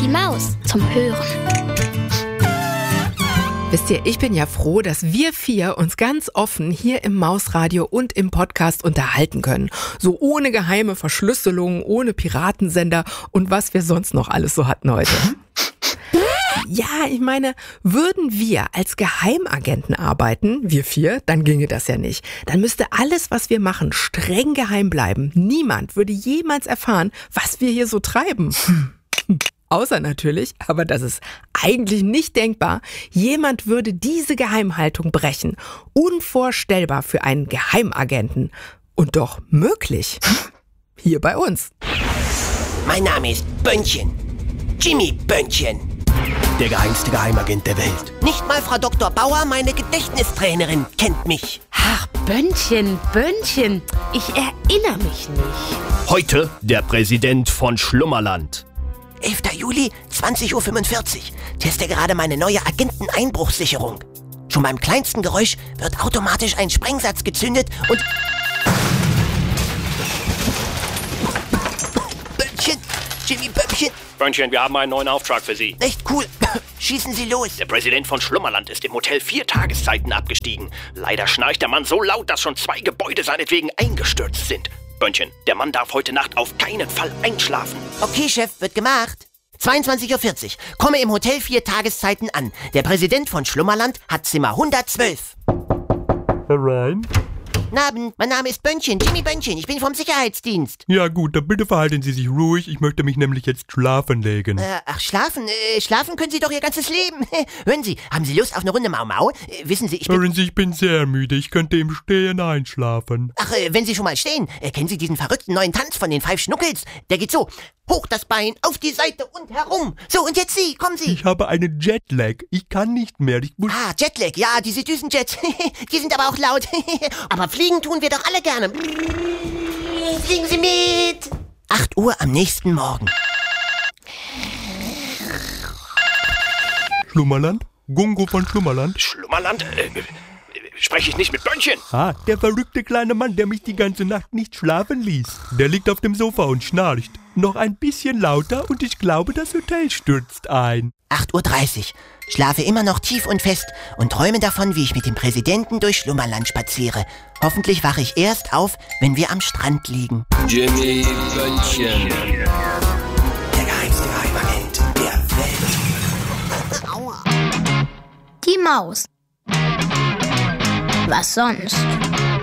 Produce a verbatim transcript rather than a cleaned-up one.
Maus zum Hören. Wisst ihr, ich bin ja froh, dass wir vier uns ganz offen hier im Mausradio und im Podcast unterhalten können. So ohne geheime Verschlüsselung, ohne Piratensender und was wir sonst noch alles so hatten heute. Ja, ich meine, würden wir als Geheimagenten arbeiten, wir vier, dann ginge das ja nicht. Dann müsste alles, was wir machen, streng geheim bleiben. Niemand würde jemals erfahren, was wir hier so treiben. Außer natürlich, aber das ist eigentlich nicht denkbar, jemand würde diese Geheimhaltung brechen. Unvorstellbar für einen Geheimagenten. Und doch möglich. Hier bei uns. Mein Name ist Bönnchen. Jimmy Bönnchen. Der geheimste Geheimagent der Welt. Nicht mal Frau Doktor Bauer, meine Gedächtnistrainerin, kennt mich. Ach, Bönnchen, Bönnchen, ich erinnere mich nicht. Heute der Präsident von Schlummerland. elfter Juli, zwanzig Uhr fünfundvierzig. Teste gerade meine neue Agenteneinbruchssicherung. Schon beim kleinsten Geräusch wird automatisch ein Sprengsatz gezündet und... Bönnchen, Jimmy Bönnchen. Bönnchen, wir haben einen neuen Auftrag für Sie. Echt cool. Schießen Sie los. Der Präsident von Schlummerland ist im Hotel vier Tageszeiten abgestiegen. Leider schnarcht der Mann so laut, dass schon zwei Gebäude seinetwegen eingestürzt sind. Bönnchen, der Mann darf heute Nacht auf keinen Fall einschlafen. Okay, Chef, wird gemacht. zweiundzwanzig Uhr vierzig. Komme im Hotel vier Tageszeiten an. Der Präsident von Schlummerland hat Zimmer hundertzwölf. Herein? Guten Abend, mein Name ist Bönnchen, Jimmy Bönnchen. Ich bin vom Sicherheitsdienst. Ja gut, dann bitte verhalten Sie sich ruhig. Ich möchte mich nämlich jetzt schlafen legen. Äh, ach, schlafen? Äh, schlafen können Sie doch Ihr ganzes Leben. Hören Sie, haben Sie Lust auf eine Runde Mau Mau? Äh, wissen Sie, ich bin... Hören Sie, ich bin sehr müde. Ich könnte im Stehen einschlafen. Ach, äh, wenn Sie schon mal stehen, äh, kennen Sie diesen verrückten neuen Tanz von den Five Schnuckels? Der geht so, hoch das Bein, auf die Seite und herum. So, und jetzt Sie, kommen Sie. Ich habe einen Jetlag. Ich kann nicht mehr. Ich muss... Ah, Jetlag, ja, diese Düsenjets. Die sind aber auch laut. Aber fliegen tun wir doch alle gerne. Fliegen Sie mit. acht Uhr am nächsten Morgen. Schlummerland? Gungo von Schlummerland? Schlummerland? Äh, spreche ich nicht mit Bönnchen? Ah, der verrückte kleine Mann, der mich die ganze Nacht nicht schlafen ließ. Der liegt auf dem Sofa und schnarcht. Noch ein bisschen lauter und ich glaube, das Hotel stürzt ein. acht Uhr dreißig. Schlafe immer noch tief und fest und träume davon, wie ich mit dem Präsidenten durch Schlummerland spaziere. Hoffentlich wache ich erst auf, wenn wir am Strand liegen. Jimmy Bönnchen. Der geheimste Geheimagent der Welt. Aua. Die Maus. Was sonst?